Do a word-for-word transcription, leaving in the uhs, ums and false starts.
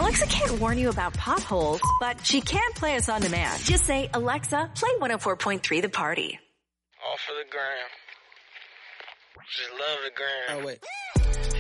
Alexa can't warn you about potholes, but she can play us on demand. Just say, Alexa, play one oh four point three The Party. All for the gram. Just love the gram. Oh, wait.